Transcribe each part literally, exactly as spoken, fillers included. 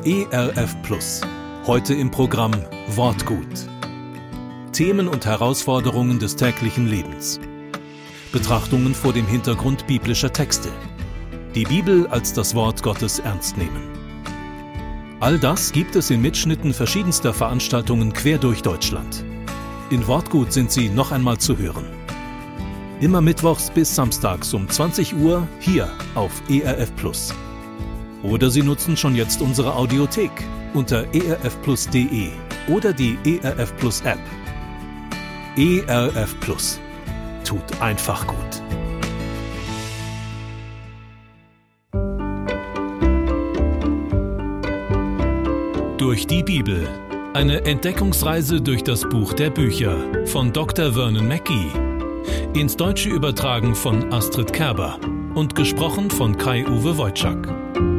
E R F Plus. Heute im Programm Wortgut. Themen und Herausforderungen des täglichen Lebens. Betrachtungen vor dem Hintergrund biblischer Texte. Die Bibel als das Wort Gottes ernst nehmen. All das gibt es in Mitschnitten verschiedenster Veranstaltungen quer durch Deutschland. In Wortgut sind sie noch einmal zu hören. Immer mittwochs bis samstags um zwanzig Uhr hier auf E R F Plus. Oder Sie nutzen schon jetzt unsere Audiothek unter e r f plus punkt d e oder die E R F Plus App. E R F Plus. Tut einfach gut. Durch die Bibel. Eine Entdeckungsreise durch das Buch der Bücher von Doktor Vernon Mackey. Ins Deutsche übertragen von Astrid Kerber und gesprochen von Kai-Uwe Wojczak.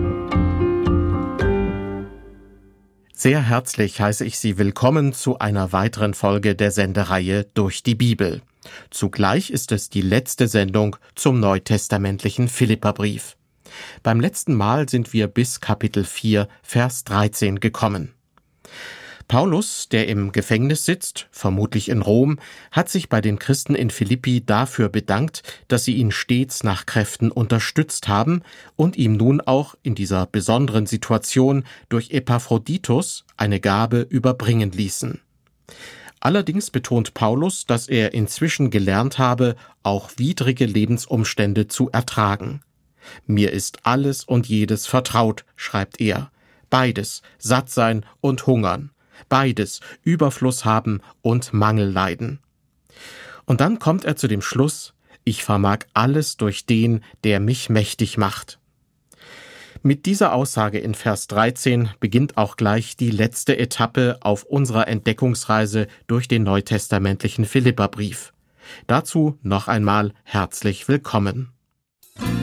Sehr herzlich heiße ich Sie willkommen zu einer weiteren Folge der Sendereihe Durch die Bibel. Zugleich ist es die letzte Sendung zum neutestamentlichen Philipperbrief. Beim letzten Mal sind wir bis Kapitel vier, Vers dreizehn gekommen. Paulus, der im Gefängnis sitzt, vermutlich in Rom, hat sich bei den Christen in Philippi dafür bedankt, dass sie ihn stets nach Kräften unterstützt haben und ihm nun auch in dieser besonderen Situation durch Epaphroditus eine Gabe überbringen ließen. Allerdings betont Paulus, dass er inzwischen gelernt habe, auch widrige Lebensumstände zu ertragen. Mir ist alles und jedes vertraut, schreibt er. Beides, satt sein und hungern. Beides, Überfluss haben und Mangel leiden. Und dann kommt er zu dem Schluss, ich vermag alles durch den, der mich mächtig macht. Mit dieser Aussage in Vers dreizehn beginnt auch gleich die letzte Etappe auf unserer Entdeckungsreise durch den neutestamentlichen Philipperbrief. Dazu noch einmal herzlich willkommen.